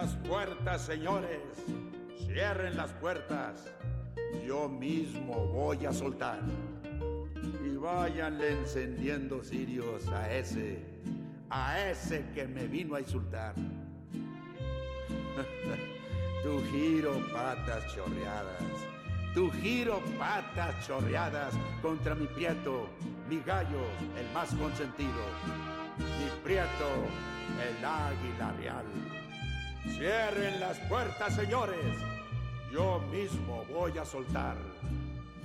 las puertas, señores. Cierren las puertas. Yo mismo voy a soltar. Y váyanle encendiendo cirios a ese que me vino a insultar. Tu giro patas chorreadas, tu giro patas chorreadas contra mi Prieto, mi gallo, el más consentido, mi Prieto, el águila real. Cierren las puertas, señores, yo mismo voy a soltar.